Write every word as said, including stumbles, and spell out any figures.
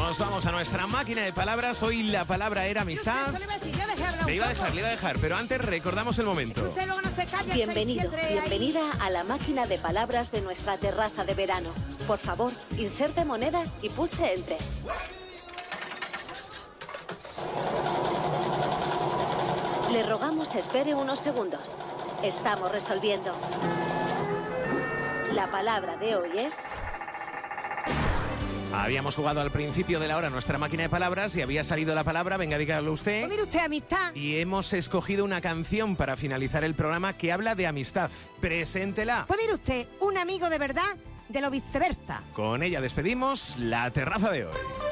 Nos vamos a nuestra máquina de palabras. Hoy la palabra era amistad. Le iba a dejar, le iba a dejar, pero antes recordamos el momento. Bienvenido, bienvenida a la máquina de palabras de nuestra terraza de verano. Por favor, inserte monedas y pulse Enter. Le rogamos espere unos segundos. Estamos resolviendo. La palabra de hoy es... Habíamos jugado al principio de la hora nuestra máquina de palabras y había salido la palabra, venga, dígalo usted. Pues mire usted, amistad. Y hemos escogido una canción para finalizar el programa que habla de amistad. Preséntela. Pues mire usted, un amigo de verdad de lo viceversa. Con ella despedimos la terraza de hoy.